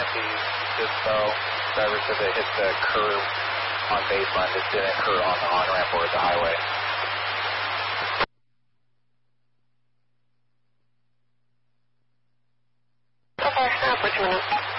empty, just so driver said they hit the curve on baseline, just didn't occur on the on-ramp or the highway. Okay, for 2 minutes.